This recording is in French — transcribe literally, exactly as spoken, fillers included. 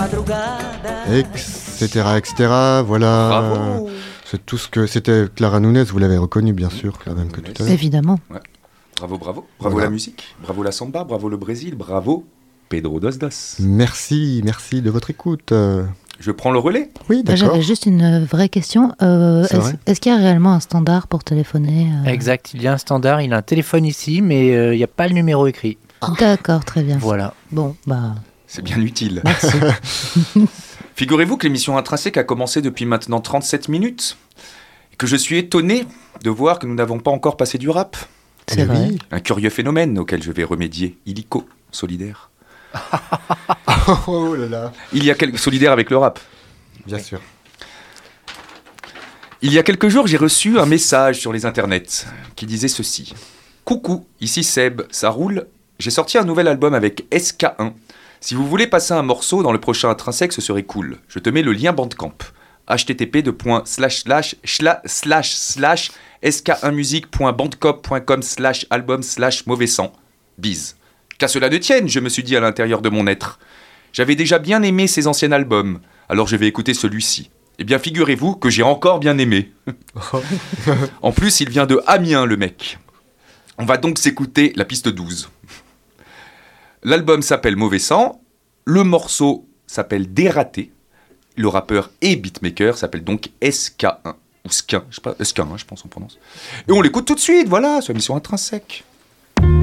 Etc, et cetera. Voilà. Bravo. C'est tout ce que c'était. Clara Nunes, vous l'avez reconnu bien sûr, la même que tout à l'heure. Évidemment. Ouais. Bravo, bravo. Bravo Voilà. la musique, bravo la samba, bravo le Brésil, bravo Pedro Dos Dos. Merci, merci de votre écoute. Euh, Je prends le relais. Oui, d'accord. J'avais juste une vraie question. Euh, C'est est-ce, vrai est-ce qu'il y a réellement un standard pour téléphoner euh Exact, il y a un standard, il a un téléphone ici, mais euh, il n'y a pas le numéro écrit. D'accord, très bien. Voilà. Bon, bah, C'est bien utile. merci. Figurez-vous que l'émission Intrinsèque a commencé depuis maintenant trente-sept minutes. Et que je suis étonné de voir que nous n'avons pas encore passé du rap. C'est Eh vrai. oui. Un curieux phénomène auquel je vais remédier, illico, solidaire. Oh là là. Il y a quelques solidaires avec le rap. Bien sûr. Il y a quelques jours, j'ai reçu un message sur les internets qui disait ceci. Coucou, ici Seb, ça roule. J'ai sorti un nouvel album avec S K un. Si vous voulez passer un morceau dans le prochain Intrinsèque, ce serait cool. Je te mets le lien Bandcamp. http de slash slash slash slash slash sk un musique.bandcamp.com slash album slash mauvais sang. Bise. Qu'à cela ne tienne, je me suis dit à l'intérieur de mon être. J'avais déjà bien aimé ses anciens albums, alors je vais écouter celui-ci. Eh bien, figurez-vous que j'ai encore bien aimé. En plus, il vient de Amiens, le mec. On va donc s'écouter la piste douze. L'album s'appelle Mauvais sang, le morceau s'appelle Dératé, le rappeur et beatmaker s'appelle donc S K un, ou Skin, je sais pas, S K un, je pense on prononce. Et on l'écoute tout de suite, voilà, sur l'émission Intrinsèque.